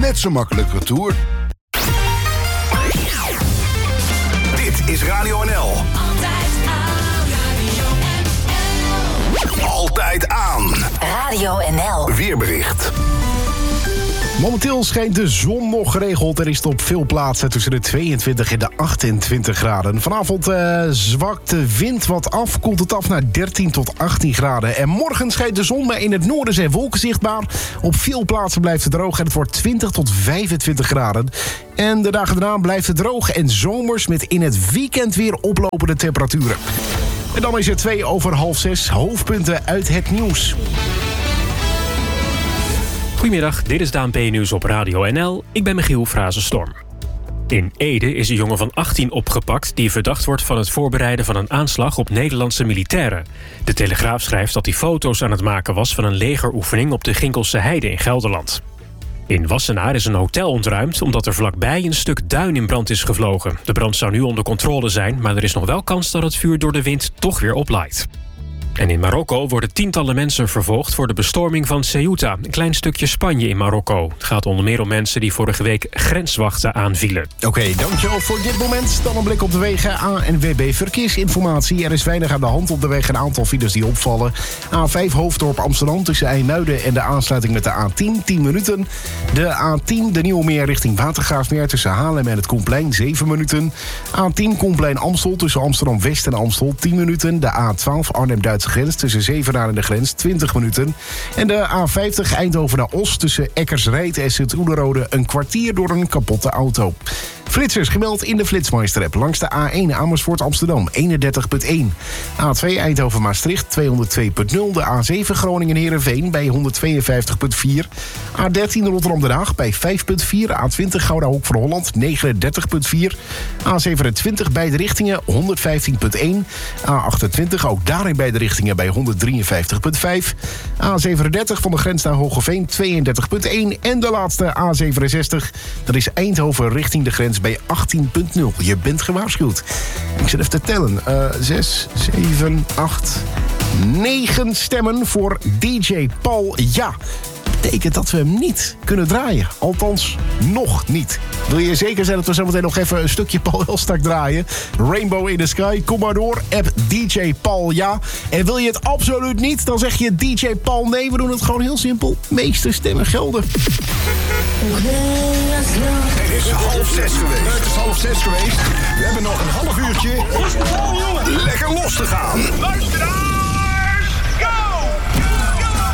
net zo makkelijk retour. Dit is Radio NL. Altijd aan. Radio NL. Weerbericht. Momenteel schijnt de zon nog geregeld. Er is het op veel plaatsen tussen de 22 en de 28 graden. Vanavond zwakt de wind wat af. Koelt het af naar 13 tot 18 graden. En morgen schijnt de zon, maar in het noorden zijn wolken zichtbaar. Op veel plaatsen blijft het droog en het wordt 20 tot 25 graden. En de dagen daarna blijft het droog en zomers met in het weekend weer oplopende temperaturen. En dan is het 5:02. Hoofdpunten uit het nieuws. Goedemiddag, dit is de ANP-nieuws op Radio NL. Ik ben Michiel Frazenstorm. In Ede is een jongen van 18 opgepakt die verdacht wordt van het voorbereiden van een aanslag op Nederlandse militairen. De Telegraaf schrijft dat hij foto's aan het maken was van een legeroefening op de Ginkelse Heide in Gelderland. In Wassenaar is een hotel ontruimd omdat er vlakbij een stuk duin in brand is gevlogen. De brand zou nu onder controle zijn, maar er is nog wel kans dat het vuur door de wind toch weer oplaait. En in Marokko worden tientallen mensen vervolgd voor de bestorming van Ceuta, een klein stukje Spanje in Marokko. Het gaat onder meer om mensen die vorige week grenswachten aanvielen. Oké, dankjewel voor dit moment. Dan een blik op de wegen. ANWB Verkeersinformatie. Er is weinig aan de hand op de weg. Een aantal files die opvallen. A5 Hoofddorp Amsterdam tussen IJmuiden en de aansluiting met de A10. 10 minuten. De A10 de Nieuwe Meer richting Watergraafsmeer tussen Haarlem en het Koenplein. 7 minuten. A10 Koenplein Amstel tussen Amsterdam West en Amstel. 10 minuten. De A12 Arnhem-Duitse grens tussen Zevenaar en de grens 20 minuten. En de A50 Eindhoven naar Os tussen Eckersreet en Sint-Oederode een kwartier door een kapotte auto. Flitsers gemeld in de Flitsmeister-app. Langs de A1 Amersfoort Amsterdam 31.1. A2 Eindhoven Maastricht 202.0. De A7 Groningen Heerenveen bij 152.4. A13 Rotterdam Den Haag bij 5.4. A20 Gouda Hoek van Holland 39.4. A27 beide richtingen 115.1. A28 ook daar in beide richtingen bij 153.5. A37 van de grens naar Hoogeveen 32.1. En de laatste A67, dat is Eindhoven richting de grens bij 18.0. Je bent gewaarschuwd. Ik zit even te tellen. 6, 7, 8, 9 stemmen voor DJ Paul Ja. Betekent dat we hem niet kunnen draaien. Althans, nog niet. Wil je zeker zijn dat we zometeen nog even een stukje Paul Elstak draaien? Rainbow in the Sky, kom maar door. App DJ Paul Ja. En wil je het absoluut niet, dan zeg je DJ Paul nee. We doen het gewoon heel simpel. Meeste stemmen gelden. Het is 5:30 geweest. Het is 5:30 geweest. We hebben nog een half uurtje. Lekker los te gaan. Luister aan!